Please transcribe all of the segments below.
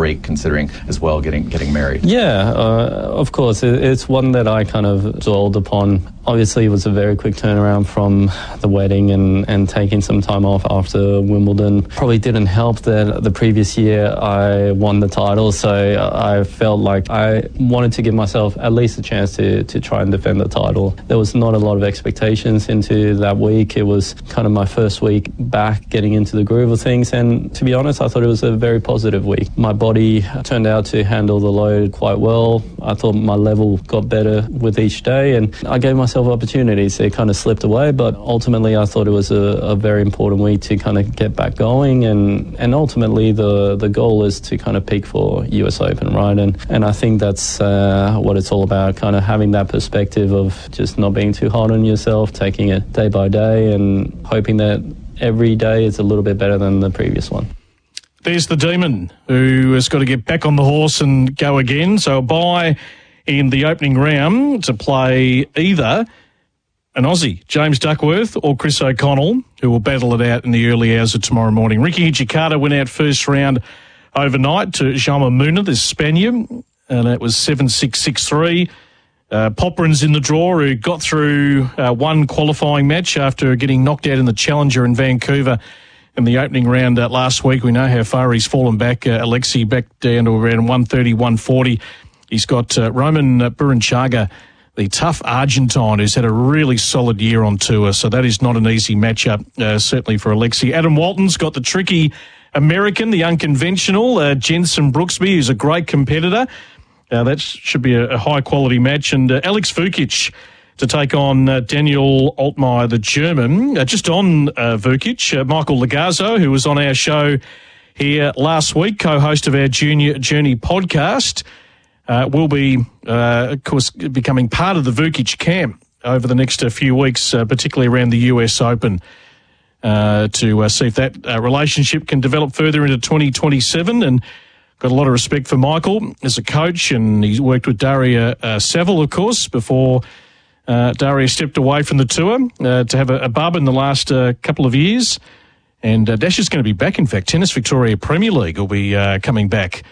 break, considering as well getting married? Yeah, of course. It's one that I kind of dwelled upon. Obviously, it was a very quick turnaround from the wedding and taking some time off after Wimbledon. Probably didn't help that the previous year I won the title, so I felt like I wanted to give myself at least a chance to try and defend the title. There was not a lot of expectations into that week. It was kind of my first week back, getting into the groove of things, and to be honest, I thought it was a very positive week. My body turned out to handle the load quite well. I thought my level got better with each day, and I gave myself opportunities. It kind of slipped away, but ultimately I thought it was a very important week to kind of get back going, and ultimately the goal is to kind of peak for US Open, right? And I think that's what it's all about, kind of having that perspective of just not being too hard on yourself, taking it day by day and hoping that every day is a little bit better than the previous one. There's the Demon, who has got to get back on the horse and go again. So a bye in the opening round to play either an Aussie, James Duckworth, or Chris O'Connell, who will battle it out in the early hours of tomorrow morning. Ricky Hijikata went out first round overnight to Jaume Muna, the Spaniard, and it was 7-6, 6-3. Popperin's in the draw, who got through one qualifying match after getting knocked out in the Challenger in Vancouver in the opening round last week. We know how far he's fallen back. Alexei back down to around 130, 140. He's got Roman Burinchaga, the tough Argentine, who's had a really solid year on tour. So that is not an easy matchup, certainly for Alexei. Adam Walton's got the tricky American, the unconventional, Jensen Brooksby, who's a great competitor. That should be a high-quality match. And Alex Vukic to take on Daniel Altmaier, the German. Just on Vukic, Michael Lagazzo, who was on our show here last week, co-host of our Junior Journey podcast, will be, of course, becoming part of the Vukic camp over the next few weeks, particularly around the US Open, to see if that relationship can develop further into 2027. And got a lot of respect for Michael as a coach, and he's worked with Daria Saville, of course, before Daria stepped away from the tour to have a bub in the last couple of years. And Dash is going to be back. In fact, Tennis Victoria Premier League will be coming back.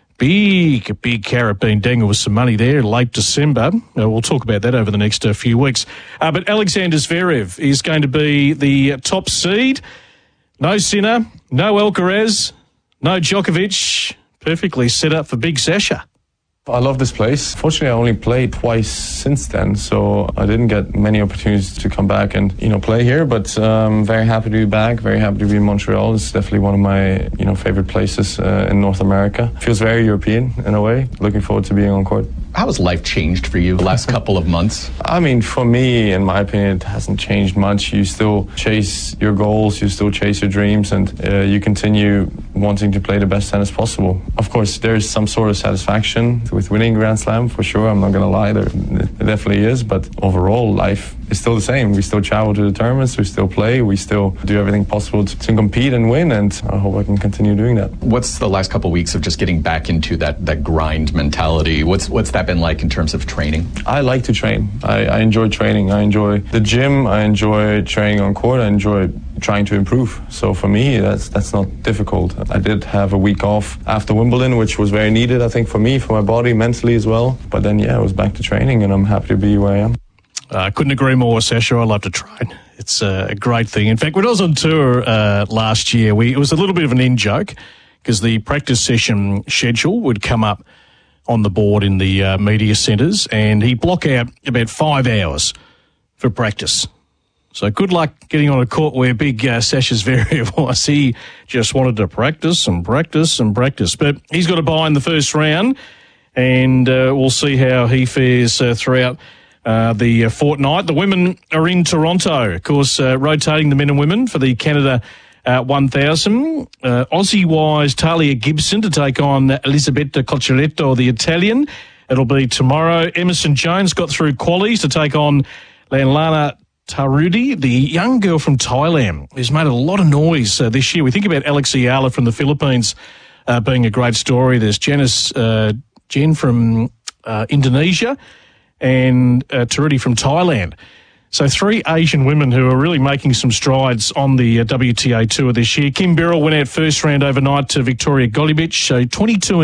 Big carrot being dangled with some money there late December. We'll talk about that over the next few weeks. But Alexander Zverev is going to be the top seed. No Sinner, no Alcaraz, no Djokovic. Perfectly set up for Big Sasha. I love this place. Fortunately, I only played twice since then, so I didn't get many opportunities to come back and, play here, but I'm very happy to be back, very happy to be in Montreal. It's definitely one of my, favorite places in North America. Feels very European in a way. Looking forward to being on court. How has life changed for you the last couple of months? I mean, for me, in my opinion, it hasn't changed much. You still chase your goals, you still chase your dreams, and you continue wanting to play the best tennis possible. Of course, there's some sort of satisfaction with winning Grand Slam, for sure. I'm not going to lie, there definitely is. But overall, life is still the same. We still travel to the tournaments, we still play, we still do everything possible to compete and win, and I hope I can continue doing that. What's the last couple of weeks of just getting back into that grind mentality? What's that been like in terms of training? I like to train. I enjoy training. I enjoy the gym. I enjoy training on court. I enjoy trying to improve. So for me, that's not difficult. I did have a week off after Wimbledon, which was very needed, I think, for me, for my body, mentally as well. But then, I was back to training, and I'm happy to be where I am. I couldn't agree more, Sasha. I love to train. It's a great thing. In fact, when I was on tour last year, it was a little bit of an in-joke because the practice session schedule would come up on the board in the media centres, and he'd block out about 5 hours for practice. So good luck getting on a court where big Sasha Zverev was. He just wanted to practice and practice and practice. But he's got a bye in the first round, and we'll see how he fares throughout the fortnight. The women are in Toronto, of course, rotating the men and women for the Canada 1000. Aussie-wise, Talia Gibson to take on Elisabetta Cocciaretto, the Italian. It'll be tomorrow. Emerson Jones got through qualies to take on Lanlana Tarudi, the young girl from Thailand, who's made a lot of noise this year. We think about Alex Ayala from the Philippines being a great story. There's Jen from Indonesia, and Tarudi from Thailand. So 3 Asian women who are really making some strides on the WTA Tour this year. Kim Birrell went out first round overnight to Victoria Golubic, so 22